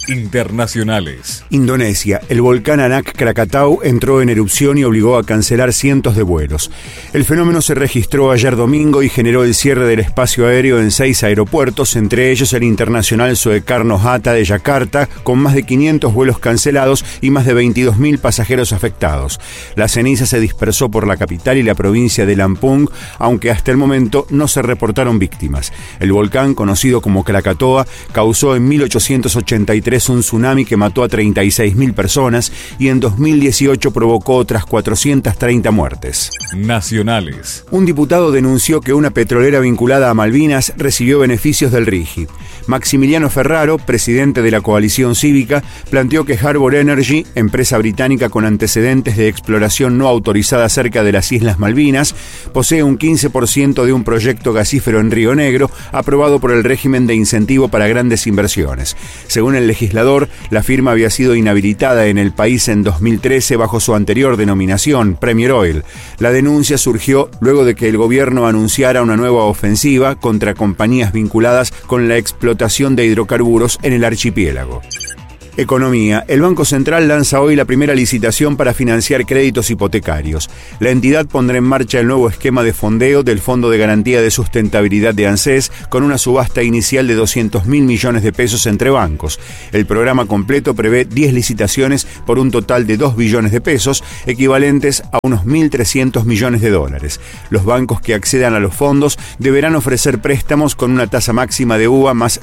Internacionales. Indonesia. El volcán Anak Krakatau entró en erupción y obligó a cancelar cientos de vuelos. El fenómeno se registró ayer domingo y generó el cierre del espacio aéreo en 6 aeropuertos, entre ellos el internacional Soekarno-Hatta de Yakarta, con más de 500 vuelos cancelados y más de 22.000 pasajeros afectados. La ceniza se dispersó por la capital y la provincia de Lampung, aunque hasta el momento no se reportaron víctimas. El volcán, conocido como Krakatoa, causó en 1883 un tsunami que mató a 36.000 personas y en 2018 provocó otras 430 muertes. Nacionales. Un diputado denunció que una petrolera vinculada a Malvinas recibió beneficios del RIGI. Maximiliano Ferraro, presidente de la coalición cívica, planteó que Harbour Energy, empresa británica con antecedentes de exploración no autorizada cerca de las Islas Malvinas, posee un 15% de un proyecto gasífero en Río Negro, aprobado por el régimen de incentivo para grandes inversiones. Según el legislador, la firma había sido inhabilitada en el país en 2013 bajo su anterior denominación, Premier Oil. La denuncia surgió luego de que el gobierno anunciara una nueva ofensiva contra compañías vinculadas con la explotación de hidrocarburos en el archipiélago. Economía. El Banco Central lanza hoy la primera licitación para financiar créditos hipotecarios. La entidad pondrá en marcha el nuevo esquema de fondeo del Fondo de Garantía de Sustentabilidad de ANSES con una subasta inicial de 200.000 millones de pesos entre bancos. El programa completo prevé 10 licitaciones por un total de 2 billones de pesos, equivalentes a unos 1.300 millones de dólares. Los bancos que accedan a los fondos deberán ofrecer préstamos con una tasa máxima de UVA más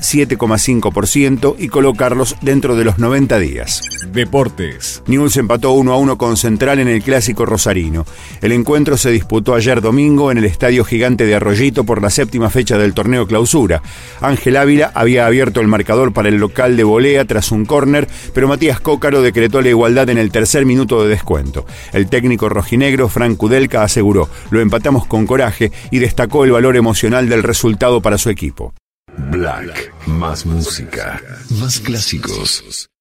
7,5% y colocarlos dentro de los 90 días. Deportes. Newell's empató 1-1 con Central en el Clásico Rosarino. El encuentro se disputó ayer domingo en el Estadio Gigante de Arroyito por la 7ª fecha del torneo Clausura. Ángel Ávila había abierto el marcador para el local de volea tras un córner, pero Matías Cócaro decretó la igualdad en el tercer minuto de descuento. El técnico rojinegro, Frank Kudelka, aseguró: "Lo empatamos con coraje", y destacó el valor emocional del resultado para su equipo. Black, más música, más clásicos.